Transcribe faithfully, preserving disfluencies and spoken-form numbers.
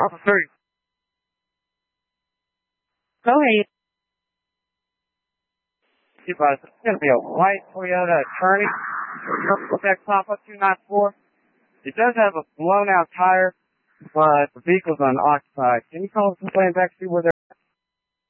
Alpha three. Go ahead. It's going to be a white Toyota Attorney, Tech Papa two ninety-four. It does have a blown out tire, but the vehicle's unoccupied. Can you call us and back to see where they're